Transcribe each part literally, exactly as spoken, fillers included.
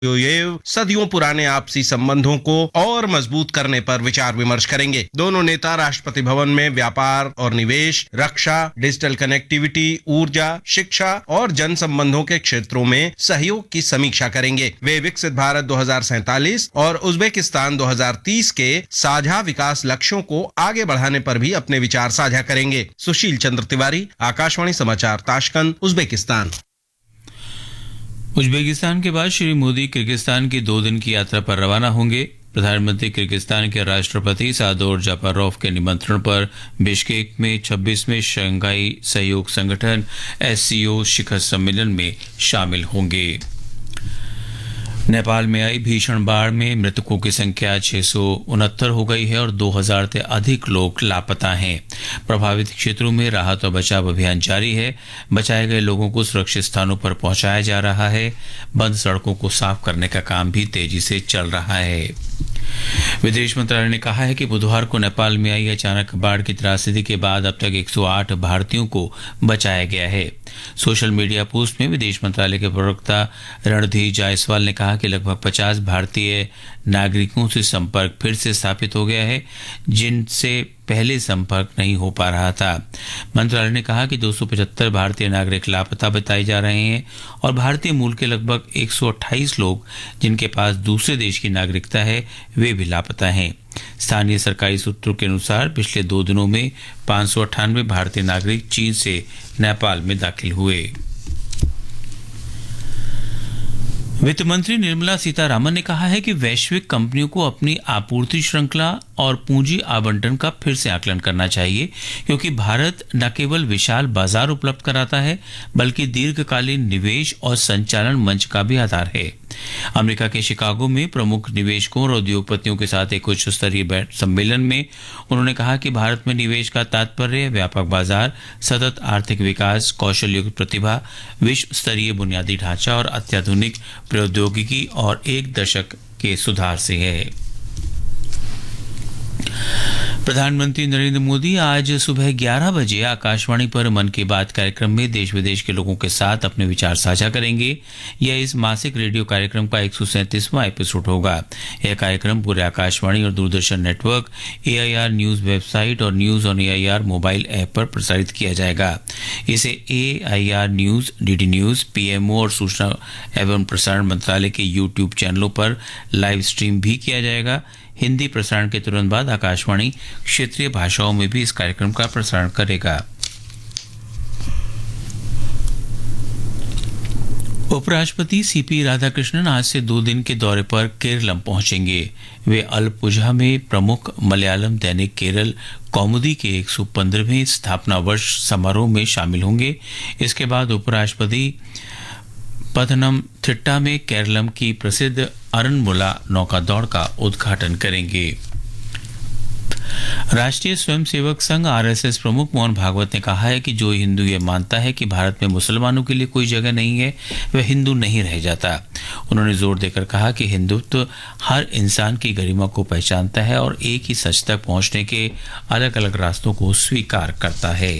ये सदियों पुराने आपसी संबंधों को और मजबूत करने पर विचार विमर्श करेंगे। दोनों नेता राष्ट्रपति भवन में व्यापार और निवेश, रक्षा, डिजिटल कनेक्टिविटी, ऊर्जा, शिक्षा और जन संबंधों के क्षेत्रों में सहयोग की समीक्षा करेंगे। वे विकसित भारत दो हज़ार सैंतालीस और उज्बेकिस्तान दो हज़ार तीस के साझा विकास लक्ष्यों को आगे बढ़ाने पर भी अपने विचार साझा करेंगे। सुशील चंद्र तिवारी, आकाशवाणी समाचार, ताशकंद, उज्बेकिस्तान। उज्बेकिस्तान के बाद श्री मोदी किर्गिस्तान की दो दिन की यात्रा पर रवाना होंगे। प्रधानमंत्री किर्गिस्तान के राष्ट्रपति सादोर जापारोव के निमंत्रण पर बिश्केक में छब्बीसवें शंघाई सहयोग संगठन एस सी ओ शिखर सम्मेलन में शामिल होंगे। नेपाल में आई भीषण बाढ़ में मृतकों की संख्या छह सौ उनहत्तर हो गई है और दो हज़ार से अधिक लोग लापता हैं। प्रभावित क्षेत्रों में राहत और बचाव अभियान जारी है। बचाए गए लोगों को सुरक्षित स्थानों पर पहुंचाया जा रहा है। बंद सड़कों को साफ करने का काम भी तेजी से चल रहा है। विदेश मंत्रालय ने कहा है कि बुधवार को नेपाल में आई अचानक बाढ़ की त्रासदी के बाद अब तक एक सौ आठ भारतीयों को बचाया गया है। सोशल मीडिया पोस्ट में विदेश मंत्रालय के प्रवक्ता रणधीर जायसवाल ने कहा कि लगभग पचास भारतीय नागरिकों से संपर्क फिर से स्थापित हो गया है, जिनसे पहले संपर्क नहीं हो पा रहा था। मंत्रालय ने कहा कि दो सौ पचहत्तर भारतीय नागरिक लापता बताए जा रहे हैं और भारतीय मूल के लगभग एक सौ अट्ठाईस लोग जिनके पास दूसरे देश की नागरिकता है वे भी लापता हैं। स्थानीय सरकारी सूत्रों के अनुसार पिछले दो दिनों में पाँच सौ अट्ठानवे भारतीय नागरिक चीन से नेपाल में दाखिल हुए। वित्त मंत्री निर्मला सीतारामन ने कहा है कि वैश्विक कंपनियों को अपनी आपूर्ति श्रृंखला और पूंजी आवंटन का फिर से आकलन करना चाहिए, क्योंकि भारत न केवल विशाल बाजार उपलब्ध कराता है बल्कि दीर्घकालीन निवेश और संचालन मंच का भी आधार है। अमेरिका के शिकागो में प्रमुख निवेशकों और उद्योगपतियों के साथ एक उच्च स्तरीय सम्मेलन में उन्होंने कहा कि भारत में निवेश का तात्पर्य व्यापक बाजार, सतत आर्थिक विकास, कौशल युक्त प्रतिभा, विश्व स्तरीय बुनियादी ढांचा और अत्याधुनिक प्रौद्योगिकी और एक दशक के सुधार से है। प्रधानमंत्री नरेंद्र मोदी आज सुबह ग्यारह बजे आकाशवाणी पर मन की बात कार्यक्रम में देश विदेश के लोगों के साथ अपने विचार साझा करेंगे। यह इस मासिक रेडियो कार्यक्रम का एक सौ सैंतीसवां एपिसोड होगा। यह कार्यक्रम पूरे आकाशवाणी और Doordarshan network, A I R news website और news on A I R mobile app पर प्रसारित किया जाएगा। इसे ए I R news, D D news, P M O और सूचना एवं प्रसारण मंत्रालय के यूट्यूब चैनलों पर लाइव स्ट्रीम भी किया जाएगा। हिंदी प्रसारण के तुरंत बाद आकाशवाणी क्षेत्रीय भाषाओं में भी इस कार्यक्रम का प्रसारण करेगा। उपराष्ट्रपति सी पी राधाकृष्णन आज से दो दिन के दौरे पर केरलम पहुंचेंगे। वे अलपुझा में प्रमुख मलयालम दैनिक केरल कौमुदी के एक सौ पंद्रहवें स्थापना वर्ष समारोह में शामिल होंगे। इसके बाद उपराष्ट्रपति पथनमथिट्टा में केरलम की प्रसिद्ध अरनमुला नौका दौड़ का उद्घाटन करेंगे। राष्ट्रीय Swayamsevak Sangh R S S प्रमुख मोहन भागवत ने कहा है कि जो हिंदू ये मानता है कि भारत में मुसलमानों के लिए कोई जगह नहीं है, वह हिंदू नहीं रह जाता। उन्होंने जोर देकर कहा कि हिंदुत्व हर इंसान की गरिमा को पहचानता है और एक ही सच तक पहुंचने के अलग अलग रास्तों को स्वीकार करता है।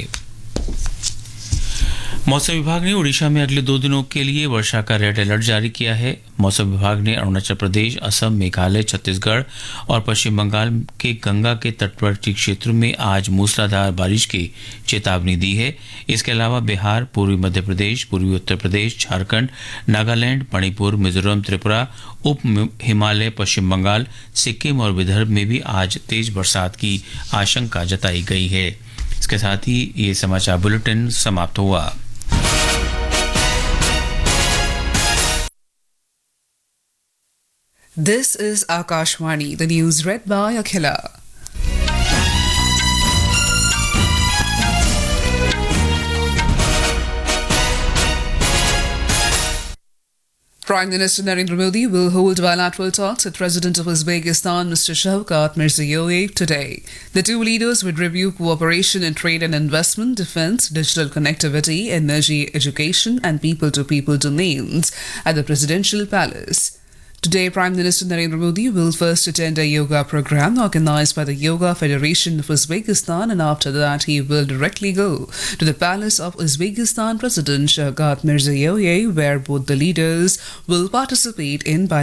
मौसम विभाग ने उड़ीसा में अगले दो दिनों के लिए वर्षा का रेड अलर्ट जारी किया है। मौसम विभाग ने अरुणाचल प्रदेश, असम, मेघालय, छत्तीसगढ़ और पश्चिम बंगाल के गंगा के तटवर्ती क्षेत्रों में आज मूसलाधार बारिश की चेतावनी दी है। इसके अलावा बिहार, पूर्वी मध्य प्रदेश, पूर्वी उत्तर प्रदेश, झारखंड, नागालैंड, मणिपुर, मिजोरम, त्रिपुरा, उप हिमालय, पश्चिम बंगाल, सिक्किम और विदर्भ में भी आज तेज बरसात की आशंका जताई गई है। इसके साथ ही ये समाचार बुलेटिन समाप्त हुआ। This is Akashwani, the news read by Akhila. Prime Minister Narendra Modi will hold bilateral talks with President of Uzbekistan, Mister Shavkat Mirziyoyev, today. The two leaders would review cooperation in trade and investment, defense, digital connectivity, energy, education, and people-to-people domains at the Presidential Palace. Today, Prime Minister Narendra Modi will first attend a yoga program organized by the Yoga Federation of Uzbekistan, and after that he will directly go to the palace of Uzbekistan President Shavkat Mirziyoyev, where both the leaders will participate in